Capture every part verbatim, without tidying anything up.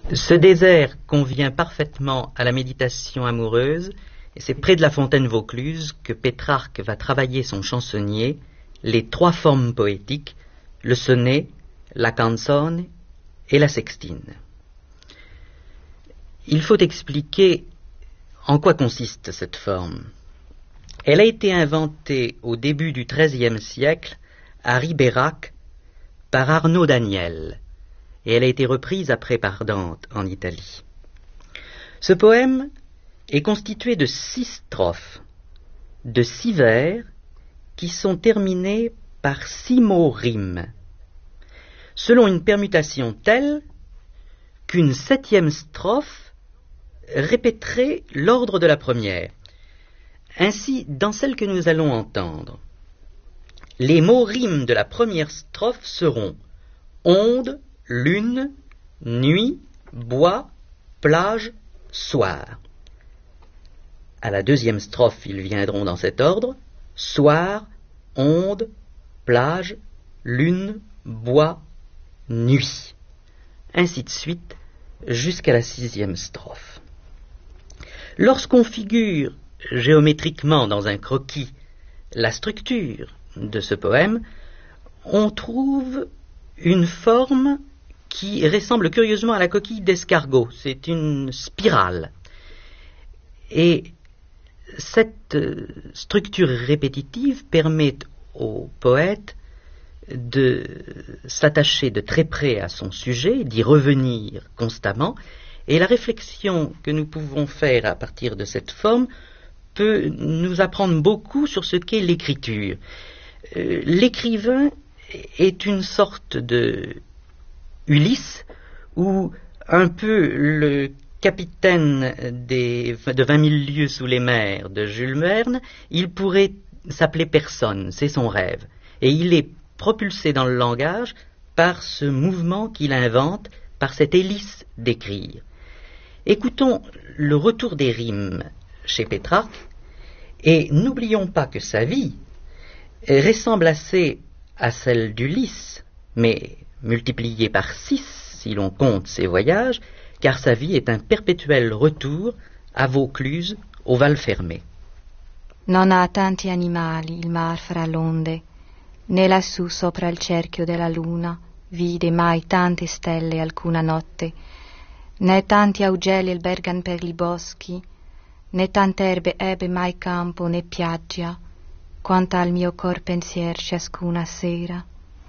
Ce désert convient parfaitement à la méditation amoureuse, et c'est près de la fontaine Vaucluse que Pétrarque va travailler son chansonnier, les trois formes poétiques, le sonnet, la canzone et la sextine. Il faut expliquer en quoi consiste cette forme. Elle a été inventée au début du treizième siècle à Ribérac par Arnaud Daniel, et elle a été reprise après par Dante en Italie. Ce poème est constitué de six strophes, de six vers, qui sont terminés par six mots rimes, selon une permutation telle qu'une septième strophe répéterait l'ordre de la première. Ainsi, dans celle que nous allons entendre, les mots rimes de la première strophe seront onde, lune, nuit, bois, plage, soir. À la deuxième strophe, ils viendront dans cet ordre: soir, onde, plage, lune, bois, nuit. Ainsi de suite, jusqu'à la sixième strophe. Lorsqu'on figure géométriquement dans un croquis la structure de ce poème, on trouve une forme qui ressemble curieusement à la coquille d'escargot. C'est une spirale. Et cette structure répétitive permet au poète de s'attacher de très près à son sujet, d'y revenir constamment, et la réflexion que nous pouvons faire à partir de cette forme peut nous apprendre beaucoup sur ce qu'est l'écriture. Euh, l'écrivain est une sorte de Ulysse, où un peu le capitaine des, de vingt mille lieues sous les mers de Jules Verne, il pourrait s'appeler personne, c'est son rêve. Et il est propulsé dans le langage par ce mouvement qu'il invente, par cette hélice d'écrire. Écoutons le retour des rimes chez Pétrarque, et n'oublions pas que sa vie ressemble assez à celle d'Ulysse, mais multipliée par six si l'on compte ses voyages, car sa vie est un perpétuel retour à Vaucluse, au Val Fermé. Non ha tanti animali il mar fra l'onde, né lassù sopra il cerchio della luna vide mai tante stelle alcuna notte, né tanti augelli albergan per li boschi, né tant'erbe ebbe mai campo né piaggia, quanta al mio cor pensier ciascuna sera.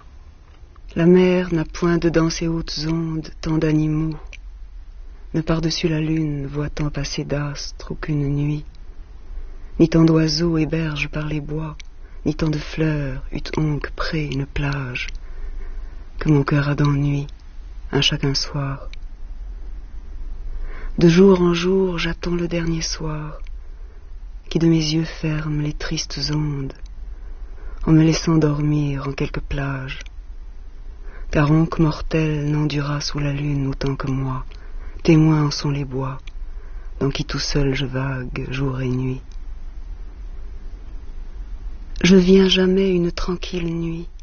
La mer n'a point dedans ses hautes ondes tant d'animaux, ne par-dessus la lune voit-on passer d'astres aucune nuit, ni tant d'oiseaux hébergent par les bois, ni tant de fleurs eût onque près une plage, que mon cœur a d'ennui un chacun soir. De jour en jour j'attends le dernier soir, qui de mes yeux ferme les tristes ondes, en me laissant dormir en quelque plage, car onque mortel n'endura sous la lune autant que moi, témoins en sont les bois, dans qui tout seul je vague jour et nuit. Je viens jamais une tranquille nuit,